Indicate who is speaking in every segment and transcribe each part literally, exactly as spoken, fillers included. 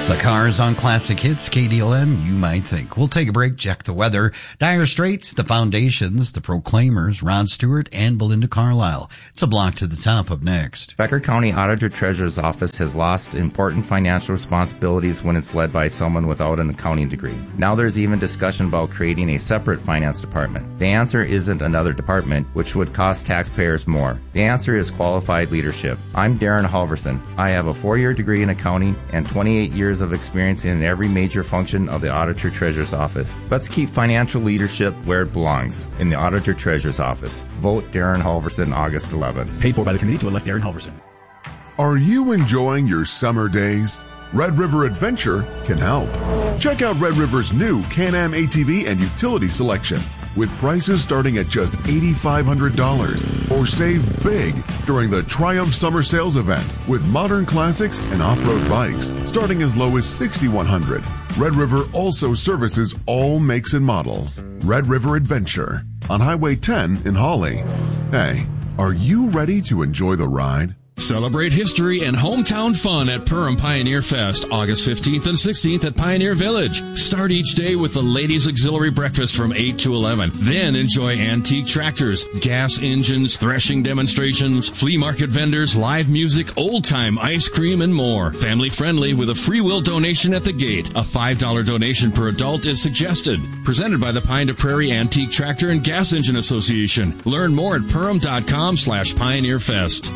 Speaker 1: The cars on Classic Hits, K D L M, you might think. We'll take a break, check the weather. Dire Straits, The Foundations, The Proclaimers, Rod Stewart, and Belinda Carlisle. It's a block to the top up next.
Speaker 2: Becker County Auditor Treasurer's Office has lost important financial responsibilities when it's led by someone without an accounting degree. Now there's even discussion about creating a separate finance department. The answer isn't another department, which would cost taxpayers more. The answer is qualified leadership. I'm Darren Halverson. I have a four-year degree in accounting and twenty-eight years of experience in every major function of the Auditor Treasurer's Office. Let's keep financial leadership where it belongs, in the Auditor Treasurer's Office. Vote Darren Halverson August eleventh.
Speaker 3: Paid for by the committee to elect Darren Halverson.
Speaker 4: Are you enjoying your summer days? Red River Adventure can help. Check out Red River's new Can-Am A T V and utility selection with prices starting at just eight thousand five hundred dollars. Or save big during the Triumph Summer Sales event with modern classics and off-road bikes starting as low as six thousand one hundred dollars. Red River also services all makes and models. Red River Adventure on Highway ten in Hawley. Hey, are you ready to enjoy the ride?
Speaker 5: Celebrate history and hometown fun at Perham Pioneer Fest, August fifteenth and sixteenth at Pioneer Village. Start each day with the Ladies Auxiliary Breakfast from eight to eleven. Then enjoy antique tractors, gas engines, threshing demonstrations, flea market vendors, live music, old-time ice cream, and more. Family friendly with a free will donation at the gate. A five dollar donation per adult is suggested. Presented by the Pine to Prairie Antique Tractor and Gas Engine Association. Learn more at perham.com slash Pioneer Fest.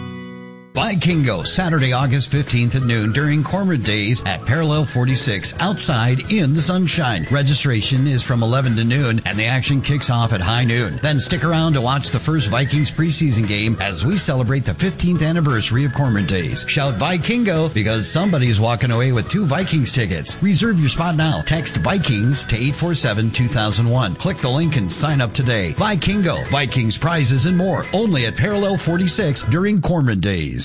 Speaker 1: Vikingo, Saturday, August fifteenth at noon during Cormorant Days at Parallel forty-six, outside in the sunshine. Registration is from eleven to noon, and the action kicks off at high noon. Then stick around to watch the first Vikings preseason game as we celebrate the fifteenth anniversary of Cormorant Days. Shout Vikingo because somebody's walking away with two Vikings tickets. Reserve your spot now. Text Vikings to eight four seven two thousand one. Click the link and sign up today. Vikingo, Vikings prizes and more, only at Parallel forty-six during Cormorant Days.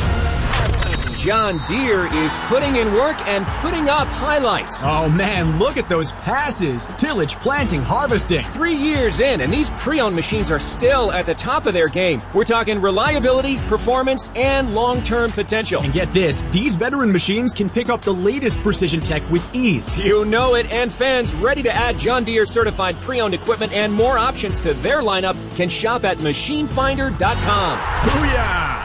Speaker 6: John Deere is putting in work and putting up highlights.
Speaker 3: Oh man, look at those passes. Tillage, planting, harvesting.
Speaker 6: Three years in, and these pre-owned machines are still at the top of their game. We're talking reliability, performance, and long-term potential.
Speaker 3: And get this, these veteran machines can pick up the latest precision tech with ease.
Speaker 6: You know it, and fans ready to add John Deere certified pre-owned equipment and more options to their lineup can shop at machine finder dot com.
Speaker 3: Booyah!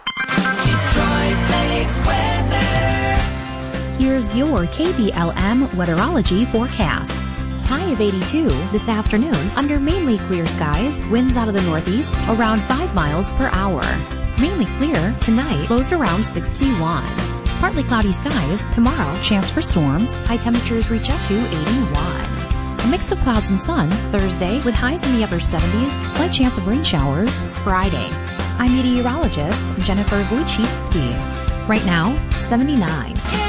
Speaker 7: Detroit Lakes weather.
Speaker 8: Here's your K D L M weatherology forecast. High of eighty-two this afternoon under mainly clear skies. Winds out of the northeast around five miles per hour. Mainly clear tonight, lows around sixty-one. Partly cloudy skies tomorrow, chance for storms. High temperatures reach up to eighty-one. A mix of clouds and sun Thursday with highs in the upper seventies. Slight chance of rain showers Friday. I'm meteorologist Jennifer Vujcicki. Right now, seventy-nine.